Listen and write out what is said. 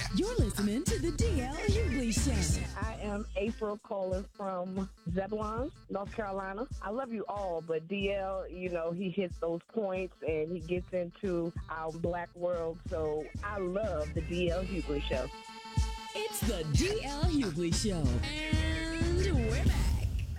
You're listening to the DL Hughley Show. I am April calling from Zebulon, North Carolina. I love you all, but DL, he hits those points and he gets into our black world. So I love the DL Hughley Show. It's the DL Hughley Show. And we're back.